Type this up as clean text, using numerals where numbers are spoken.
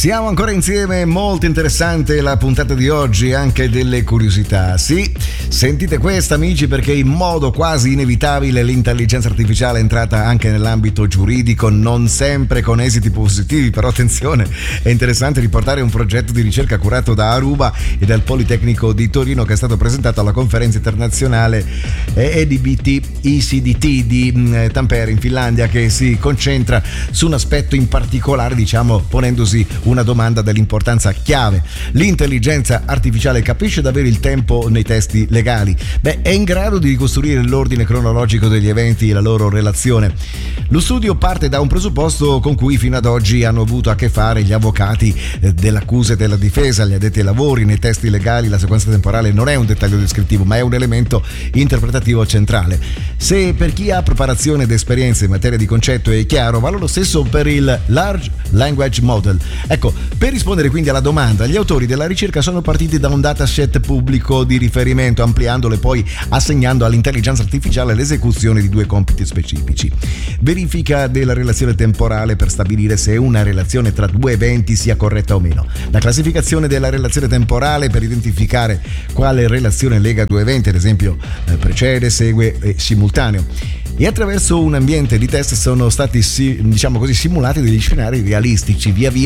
Siamo ancora insieme, molto interessante la puntata di oggi, anche delle curiosità. Sì, sentite questa amici, perché in modo quasi inevitabile l'intelligenza artificiale è entrata anche nell'ambito giuridico, non sempre con esiti positivi, però attenzione, è interessante riportare un progetto di ricerca curato da Aruba e dal Politecnico di Torino, che è stato presentato alla conferenza internazionale EDBT ICDT di Tampere in Finlandia, che si concentra su un aspetto in particolare, diciamo ponendosi una domanda dell'importanza chiave. L'intelligenza artificiale capisce davvero il tempo nei testi legali? È in grado di ricostruire l'ordine cronologico degli eventi e la loro relazione? Lo studio parte da un presupposto con cui fino ad oggi hanno avuto a che fare gli avvocati dell'accusa e della difesa, gli addetti ai lavori. Nei testi legali la sequenza temporale non è un dettaglio descrittivo, ma è un elemento interpretativo centrale. Se per chi ha preparazione ed esperienza in materia di concetto è chiaro, vale lo stesso per il Large Language Model. Ecco, per rispondere quindi alla domanda, gli autori della ricerca sono partiti da un dataset pubblico di riferimento, ampliandolo e poi assegnando all'intelligenza artificiale l'esecuzione di due compiti specifici. Verifica della relazione temporale per stabilire se una relazione tra due eventi sia corretta o meno. La classificazione della relazione temporale per identificare quale relazione lega due eventi, ad esempio precede, segue e simultaneo. E attraverso un ambiente di test sono stati simulati degli scenari realistici. Via via